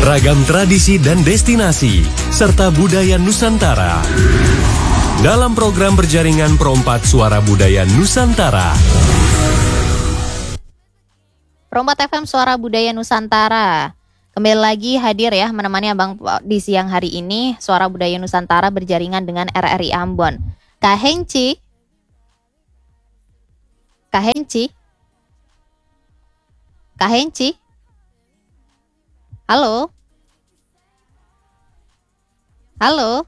Ragam tradisi dan destinasi, serta budaya Nusantara. Dalam program berjaringan Perompak Suara Budaya Nusantara. Perompak FM Suara Budaya Nusantara. Kembali lagi hadir ya menemani Abang di siang hari ini. Suara Budaya Nusantara berjaringan dengan RRI Ambon. Kak Hengci. Kak Hengci. Kak Hengci. Halo. Halo.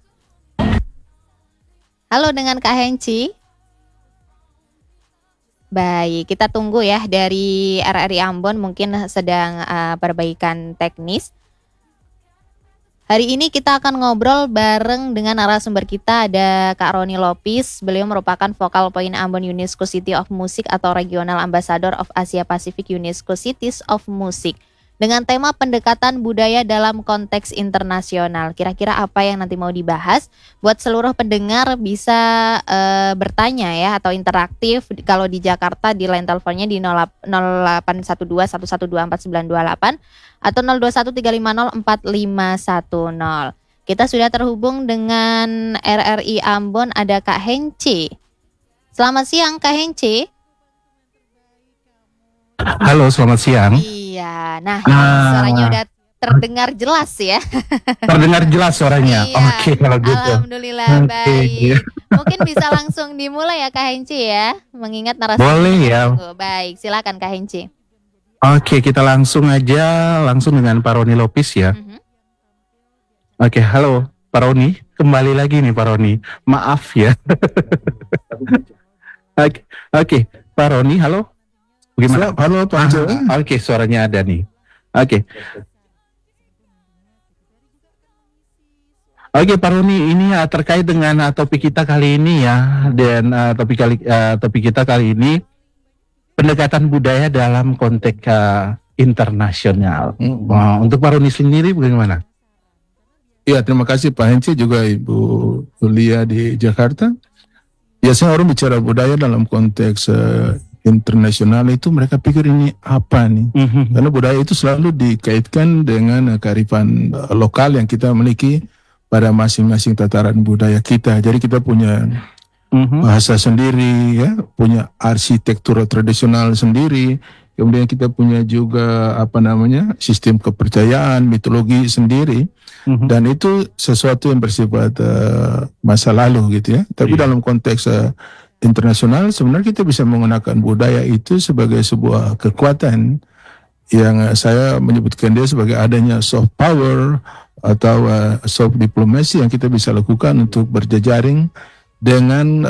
Halo dengan Kak Hengci. Baik, kita tunggu ya dari RRI Ambon mungkin sedang perbaikan teknis. Hari ini kita akan ngobrol bareng dengan narasumber kita, ada Kak Roni Lopis. Beliau merupakan Focal Point Ambon UNESCO City of Music atau Regional Ambassador of Asia Pacific UNESCO Cities of Music. Dengan tema pendekatan budaya dalam konteks internasional. Kira-kira apa yang nanti mau dibahas? Buat seluruh pendengar bisa bertanya ya atau interaktif. Kalau di Jakarta di line teleponnya di 0812 1124 928 atau 0213504510. Kita sudah terhubung dengan RRI Ambon, ada Kak Hengci. Selamat siang Kak Hengci. Halo, selamat siang. Iya, nah suaranya udah terdengar jelas ya. Terdengar jelas suaranya. Iya. Oke, kalau gitu. Alhamdulillah, baik. Mungkin bisa langsung dimulai ya Kak Hengci ya, mengingat narasumber. Boleh ya. Baik, silakan Kak Hengci. Oke, kita langsung dengan Pak Roni Lopis ya. Oke, halo Pak Roni, kembali lagi nih Pak Roni. Maaf ya. Oke, Pak Roni, halo. Bagaimana? Halo Pak Jo. Oke, suaranya ada nih. Oke, Pak Roni, ini terkait dengan topik kita kali ini ya, dan topik kita kali ini pendekatan budaya dalam konteks internasional. Untuk Pak Roni sendiri bagaimana? Ya, terima kasih Pak Hengci, juga Ibu Yulia di Jakarta. Biasanya orang bicara budaya dalam konteks internasional itu mereka pikir ini apa nih? Karena budaya itu selalu dikaitkan dengan kearifan lokal yang kita miliki pada masing-masing tataran budaya kita. Jadi kita punya bahasa sendiri, ya, punya arsitektur tradisional sendiri. Kemudian kita punya juga sistem kepercayaan, mitologi sendiri. Dan itu sesuatu yang bersifat masa lalu gitu ya. Tapi dalam konteks internasional sebenarnya kita bisa menggunakan budaya itu sebagai sebuah kekuatan yang saya menyebutkan dia sebagai adanya soft power atau soft diplomacy yang kita bisa lakukan untuk berjejaring dengan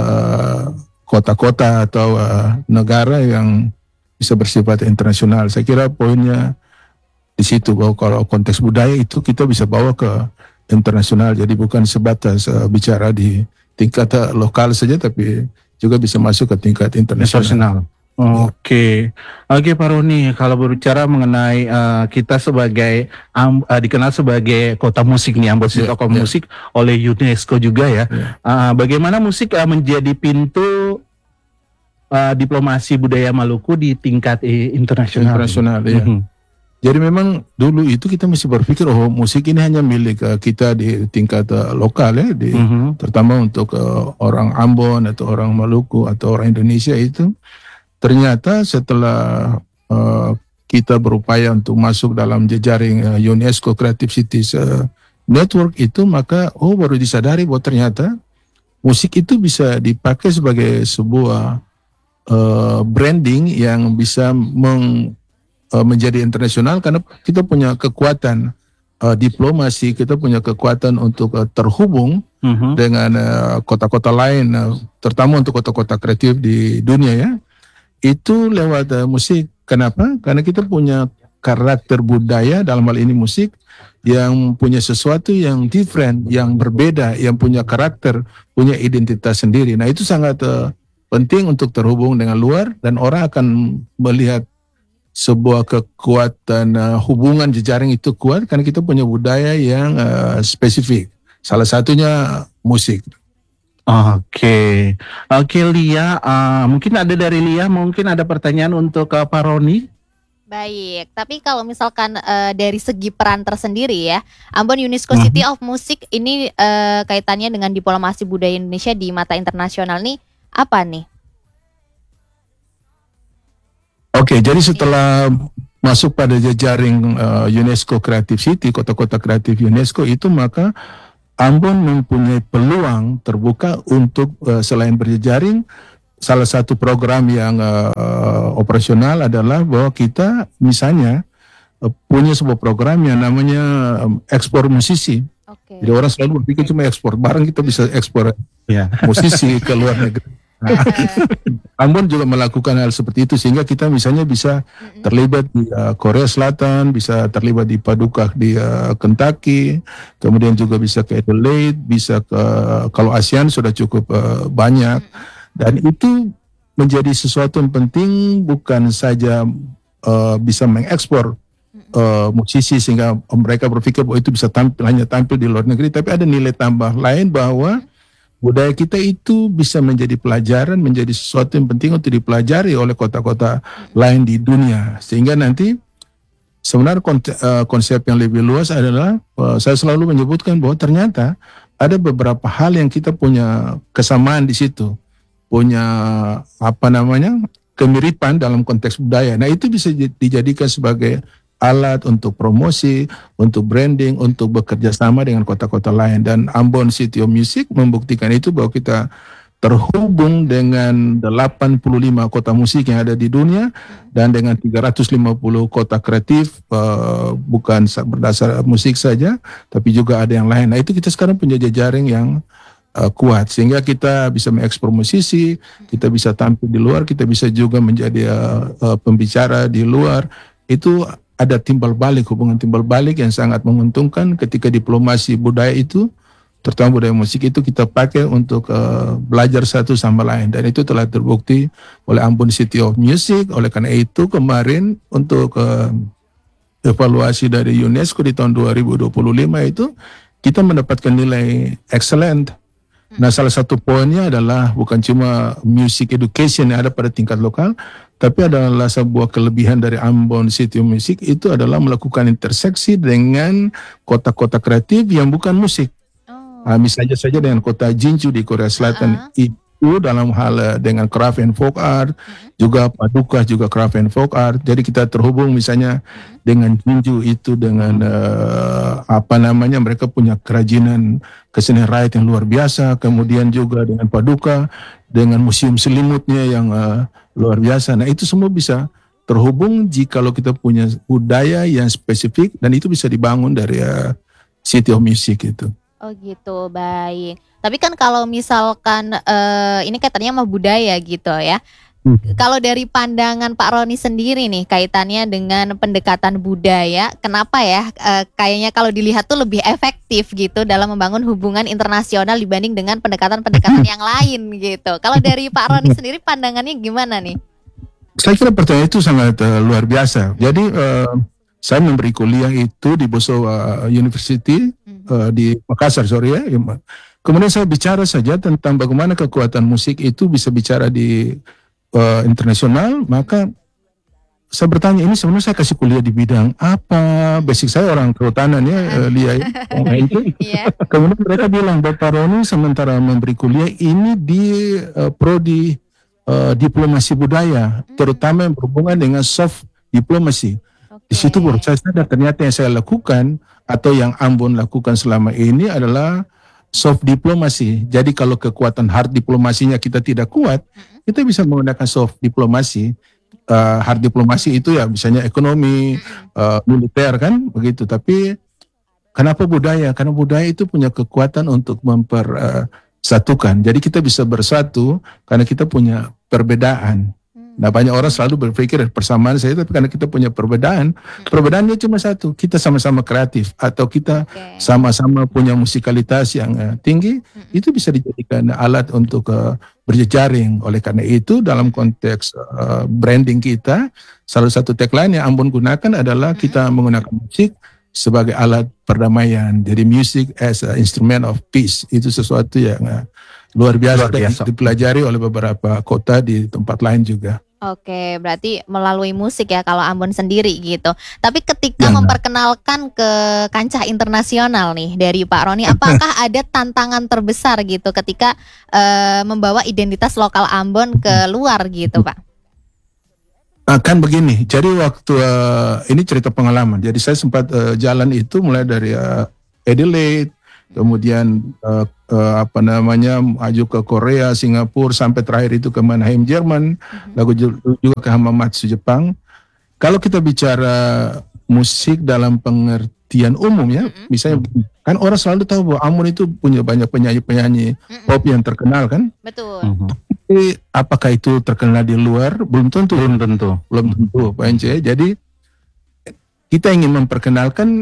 kota-kota atau negara yang bisa bersifat internasional. Saya kira poinnya di situ, bahwa kalau konteks budaya itu kita bisa bawa ke internasional, jadi bukan sebatas bicara di tingkat lokal saja, tapi juga bisa masuk ke tingkat internasional. Oke, Pak Roni, kalau berbicara mengenai kita sebagai dikenal sebagai kota musik nih, Ambon City of Musik oleh UNESCO juga ya. Bagaimana musik menjadi pintu diplomasi budaya Maluku di tingkat internasional? Ya. Jadi memang dulu itu kita mesti berpikir, musik ini hanya milik kita di tingkat lokal ya, terutama untuk orang Ambon atau orang Maluku atau orang Indonesia itu. Ternyata setelah kita berupaya untuk masuk dalam jejaring UNESCO Creative Cities Network itu, maka baru disadari bahwa ternyata musik itu bisa dipakai sebagai sebuah branding yang bisa menjadi internasional, karena kita punya kekuatan diplomasi, kita punya kekuatan untuk terhubung dengan kota-kota lain, terutama untuk kota-kota kreatif di dunia ya. Itu lewat musik. Kenapa? Karena kita punya karakter budaya, dalam hal ini musik, yang punya sesuatu yang different, yang berbeda, yang punya karakter, punya identitas sendiri. Nah, itu sangat penting untuk terhubung dengan luar, dan orang akan melihat sebuah kekuatan hubungan jejaring itu kuat karena kita punya budaya yang spesifik. Salah satunya musik. Oke, Lia, mungkin ada dari Lia, mungkin ada pertanyaan untuk Pak Roni. Baik, tapi kalau misalkan dari segi peran tersendiri ya, Ambon UNESCO City of Music ini kaitannya dengan diplomasi budaya Indonesia di mata internasional nih apa nih? Oke, jadi setelah masuk pada jejaring UNESCO Creative City, kota-kota kreatif UNESCO itu, maka Ambon mempunyai peluang terbuka untuk selain berjejaring. Salah satu program yang operasional adalah bahwa kita misalnya punya sebuah program yang namanya ekspor musisi. Oke. Jadi orang selalu berpikir cuma ekspor barang, kita bisa ekspor musisi ke luar negeri. Nah, Ambon juga melakukan hal seperti itu sehingga kita misalnya bisa terlibat di Korea Selatan, bisa terlibat di Paducah di Kentucky, kemudian juga bisa ke Adelaide, bisa ke kalau ASEAN sudah cukup banyak. Dan itu menjadi sesuatu yang penting, bukan saja bisa mengekspor musisi sehingga mereka berpikir bahwa itu bisa hanya tampil di luar negeri, tapi ada nilai tambah lain bahwa budaya kita itu bisa menjadi pelajaran, menjadi sesuatu yang penting untuk dipelajari oleh kota-kota lain di dunia. Sehingga nanti sebenarnya konsep yang lebih luas adalah saya selalu menyebutkan bahwa ternyata ada beberapa hal yang kita punya kesamaan di situ. Punya kemiripan dalam konteks budaya. Nah, itu bisa dijadikan sebagai alat untuk promosi, untuk branding, untuk bekerja sama dengan kota-kota lain. Dan Ambon City of Music membuktikan itu bahwa kita terhubung dengan 85 kota musik yang ada di dunia dan dengan 350 kota kreatif, bukan berdasar musik saja, tapi juga ada yang lain. Nah, itu kita sekarang punya jejaring yang kuat sehingga kita bisa mengekspor musisi, kita bisa tampil di luar, kita bisa juga menjadi pembicara di luar. Itu ada timbal balik, hubungan timbal balik yang sangat menguntungkan ketika diplomasi budaya itu, terutama budaya musik itu kita pakai untuk belajar satu sama lain, dan itu telah terbukti oleh Ambon City of Music. Oleh karena itu kemarin untuk evaluasi dari UNESCO di tahun 2025 itu kita mendapatkan nilai excellent. Nah, salah satu poinnya adalah bukan cuma music education yang ada pada tingkat lokal, tapi adalah sebuah kelebihan dari Ambon City of Music itu adalah melakukan interseksi dengan kota-kota kreatif yang bukan musik. Misalnya saja dengan kota Jinju di Korea Selatan itu dalam hal dengan craft and folk art, juga Paducah juga craft and folk art. Jadi kita terhubung misalnya dengan Jinju itu dengan mereka punya kerajinan kesenian rakyat yang luar biasa, kemudian juga dengan Paducah dengan museum selimutnya yang luar biasa. Nah, itu semua bisa terhubung jikalau kita punya budaya yang spesifik, dan itu bisa dibangun dari City of Music itu. Oh gitu, baik. Tapi kan kalau misalkan ini kaitannya sama budaya gitu ya. Kalau dari pandangan Pak Roni sendiri nih kaitannya dengan pendekatan budaya, kenapa ya kayaknya kalau dilihat tuh lebih efektif gitu dalam membangun hubungan internasional dibanding dengan pendekatan-pendekatan yang lain gitu. Kalau dari Pak Roni sendiri pandangannya gimana nih? Saya kira pertanyaan itu sangat luar biasa. Jadi saya memberi kuliah itu di Boso University di Makassar, Kemudian saya bicara saja tentang bagaimana kekuatan musik itu bisa bicara di internasional. Maka saya bertanya, ini sebenarnya saya kasih kuliah di bidang apa? Basic saya orang kehutanan ya, Lia. Kemudian mereka bilang, Bapak Roni sementara memberi kuliah ini di prodi diplomasi budaya, terutama yang berhubungan dengan soft diplomasi. Di situ baru saya sadar ternyata yang saya lakukan atau yang Ambon lakukan selama ini adalah soft diplomasi. Jadi kalau kekuatan hard diplomasinya kita tidak kuat, kita bisa menggunakan soft diplomasi. Hard diplomasi itu ya misalnya ekonomi, militer kan begitu. Tapi kenapa budaya? Karena budaya itu punya kekuatan untuk mempersatukan. Jadi kita bisa bersatu karena kita punya perbedaan. Nah, banyak orang selalu berpikir persamaan saya, tapi karena kita punya perbedaan, perbedaannya cuma satu, kita sama-sama kreatif atau kita sama-sama punya musikalitas yang tinggi, itu bisa dijadikan alat untuk berjejaring. Oleh karena itu dalam konteks branding kita, salah satu tagline yang Ambon gunakan adalah kita menggunakan musik sebagai alat perdamaian. Jadi music as an instrument of peace, itu sesuatu yang luar biasa. Dipelajari oleh beberapa kota di tempat lain juga. Oke, berarti melalui musik ya kalau Ambon sendiri gitu. Tapi ketika Ya. memperkenalkan ke kancah internasional nih dari Pak Roni, apakah ada tantangan terbesar gitu ketika membawa identitas lokal Ambon ke luar gitu, Pak? Kan begini, jadi waktu ini cerita pengalaman. Jadi saya sempat jalan itu mulai dari Adelaide, kemudian maju ke Korea, Singapura, sampai terakhir itu ke Mannheim, Jerman, lalu juga ke Hamamatsu, Jepang. Kalau kita bicara musik dalam pengertian umum ya, misalnya kan orang selalu tahu bahwa Ambon itu punya banyak penyanyi-penyanyi pop yang terkenal kan. Betul. Tapi apakah itu terkenal di luar? Belum tentu. Belum tentu, Pak Ence. Jadi kita ingin memperkenalkan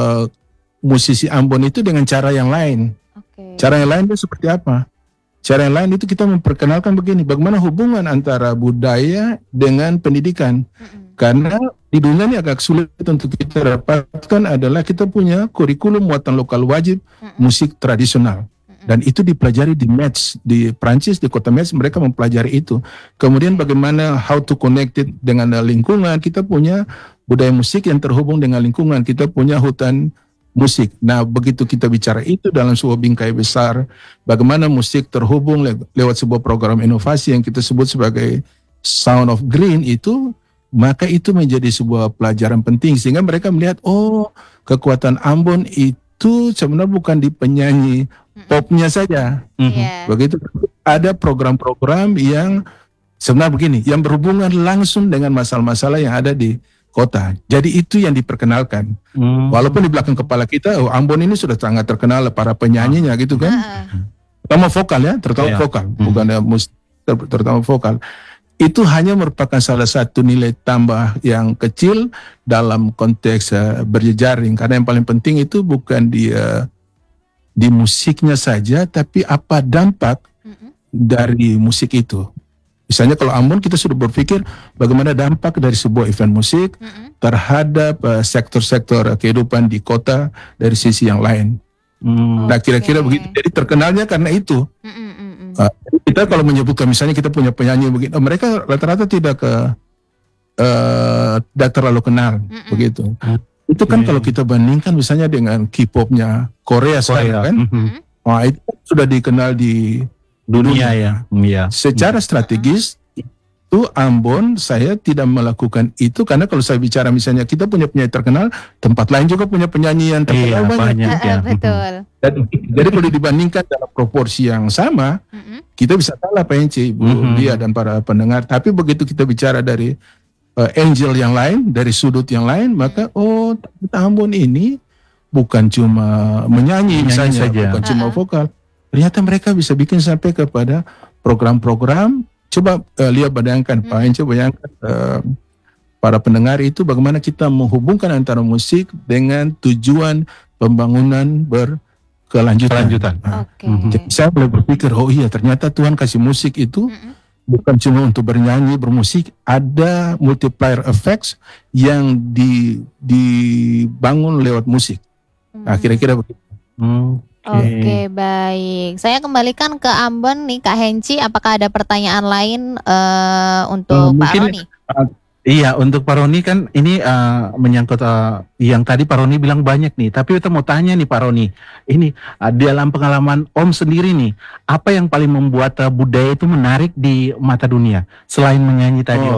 musisi Ambon itu dengan cara yang lain. Oke. Cara yang lain itu seperti apa? Cara yang lain itu kita memperkenalkan begini, bagaimana hubungan antara budaya dengan pendidikan. Karena di dunia ini agak sulit untuk kita dapatkan adalah kita punya kurikulum muatan lokal wajib musik tradisional. Dan itu dipelajari di Metz, di Prancis, di kota Metz mereka mempelajari itu. Kemudian bagaimana how to connect it dengan lingkungan. Kita punya budaya musik yang terhubung dengan lingkungan. Kita punya hutan musik. Nah, begitu kita bicara itu dalam sebuah bingkai besar, bagaimana musik terhubung lewat sebuah program inovasi yang kita sebut sebagai Sound of Green itu, maka itu menjadi sebuah pelajaran penting sehingga mereka melihat kekuatan Ambon itu sebenarnya bukan di penyanyi popnya saja. Iya. Begitu ada program-program yang sebenarnya begini, yang berhubungan langsung dengan masalah-masalah yang ada di kota. Jadi itu yang diperkenalkan. Walaupun di belakang kepala kita, Ambon ini sudah sangat terkenal para penyanyinya gitu kan. Terutama vokal ya, vokal, bukan musik, terutama vokal. Itu hanya merupakan salah satu nilai tambah yang kecil dalam konteks berjejaring. Karena yang paling penting itu bukan di musiknya saja, tapi apa dampak dari musik itu. Misalnya kalau Ambon kita sudah berpikir bagaimana dampak dari sebuah event musik terhadap sektor-sektor kehidupan di kota dari sisi yang lain. Nah kira-kira begitu. Jadi terkenalnya karena itu. Kita kalau menyebutkan misalnya kita punya penyanyi begini, mereka rata-rata tidak terlalu kenal begitu. Itu kan kalau kita bandingkan misalnya dengan K-popnya Korea sekarang kan, wah itu sudah dikenal di dunia ya. Secara strategis itu Ambon saya tidak melakukan itu karena kalau saya bicara misalnya kita punya penyanyi terkenal, tempat lain juga punya penyanyi yang terkenal banyak ya. Betul. Jadi kalau dibandingkan dalam proporsi yang sama, kita bisa kalah PNC, Bu Lia dan para pendengar. Tapi begitu kita bicara dari angle yang lain, dari sudut yang lain, maka Ambon ini bukan cuma menyanyi misalnya, bukan cuma vokal. Ternyata mereka bisa bikin sampai kepada program-program. Coba lihat, bayangkan Pak Ence, bayangkan para pendengar itu bagaimana kita menghubungkan antara musik dengan tujuan pembangunan berkelanjutan. Jadi saya boleh berpikir, ternyata Tuhan kasih musik itu bukan cuma untuk bernyanyi, bermusik, ada multiplier effects yang dibangun lewat musik. Nah, kira-kira begitu. Oke, baik. Saya kembalikan ke Ambon nih, Kak Henci. Apakah ada pertanyaan lain untuk Pak Roni? Iya, untuk Pak Roni kan ini menyangkut yang tadi Pak Roni bilang banyak nih. Tapi kita mau tanya nih Pak Roni, ini dalam pengalaman Om sendiri nih, apa yang paling membuat budaya itu menarik di mata dunia selain menyanyi tadi?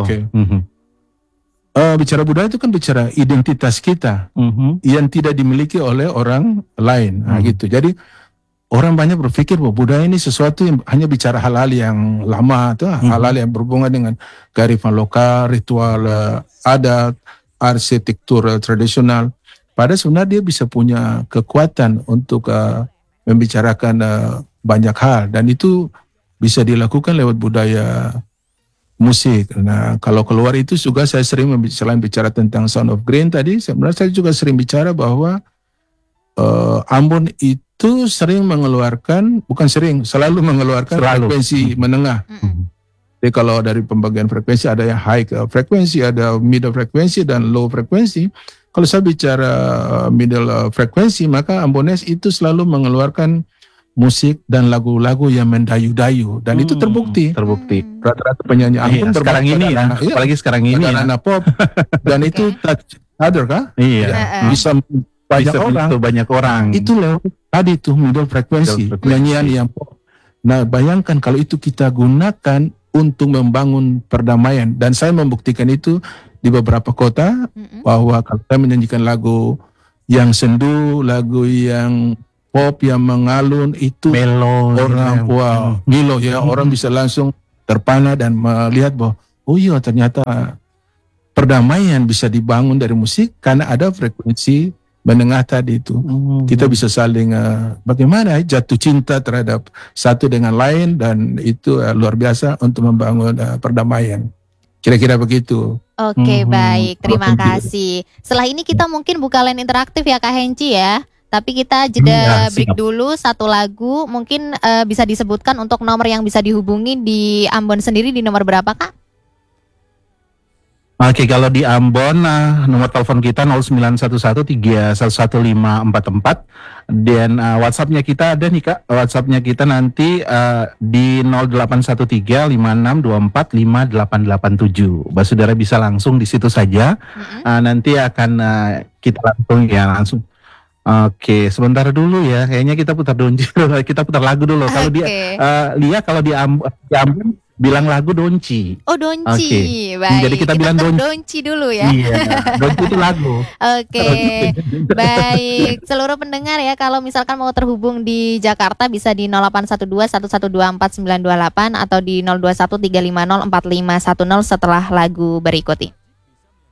Bicara budaya itu kan bicara identitas kita yang tidak dimiliki oleh orang lain, gitu. Jadi orang banyak berpikir bahwa budaya ini sesuatu yang hanya bicara hal-hal yang lama, hal-hal yang berhubungan dengan kearifan lokal, ritual adat, arsitektur tradisional. Padahal sebenarnya dia bisa punya kekuatan untuk membicarakan banyak hal, dan itu bisa dilakukan lewat budaya musik. Nah, kalau keluar itu juga saya sering selain bicara tentang Sound of Green tadi, sebenarnya saya juga sering bicara bahwa Ambon itu sering mengeluarkan, selalu mengeluarkan frekuensi menengah. Jadi kalau dari pembagian frekuensi ada yang high frekuensi, ada middle frekuensi dan low frekuensi. Kalau saya bicara middle frekuensi, maka Ambonese itu selalu mengeluarkan musik dan lagu-lagu yang mendayu-dayu dan itu terbukti. Rata-rata penyanyi Ambon sekarang ini ya, apalagi sekarang ini anak pop dan itu touch other kah? Iya. Bisa banyak orang. Itu loh tadi tuh middle frekuensi penyanyian yang pop. Nah, bayangkan kalau itu kita gunakan untuk membangun perdamaian dan saya membuktikan itu di beberapa kota bahwa kalau saya menyanyikan lagu yang sendu, lagu yang pop yang mengalun itu melo orang milo ya orang bisa langsung terpana dan melihat bahwa oh iya ternyata perdamaian bisa dibangun dari musik karena ada frekuensi menengah tadi itu. Kita bisa saling bagaimana jatuh cinta terhadap satu dengan lain dan itu luar biasa untuk membangun perdamaian. Kira-kira begitu. Oke, baik. Terima kasih. Setelah ini kita mungkin buka line interaktif ya Kak Henci ya. Tapi kita jeda break dulu satu lagu. Mungkin bisa disebutkan untuk nomor yang bisa dihubungi di Ambon sendiri di nomor berapa Kak? Oke, kalau di Ambon nomor telepon kita 0911311544 dan WhatsApp-nya kita ada nih Kak. WhatsApp-nya kita nanti di 081356245887. Saudara bisa langsung di situ saja. Nanti akan kita langsung. Oke, sebentar dulu ya. Kayaknya kita putar donci, kita putar lagu dulu. Kalau dia Lia kalau di Ambon bilang lagu donci. Oh, donci. Baik. Jadi kita bilang donci dulu ya. Iya, donci itu lagu. Oke. Baik, seluruh pendengar ya kalau misalkan mau terhubung di Jakarta bisa di 081211249928 atau di 0213504510 setelah lagu berikut ini.